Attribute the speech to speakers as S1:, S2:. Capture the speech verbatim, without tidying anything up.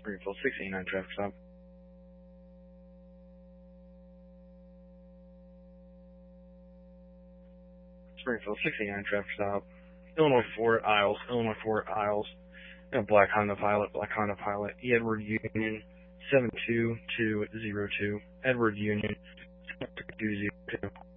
S1: Springfield six eighty-nine traffic stop. Springfield six eighty-nine traffic stop. Illinois four at Isles, Illinois four at Isles. And Black Honda Pilot, Black Honda Pilot, Edward Union seven two two zero two, Edward Union seven two two zero two.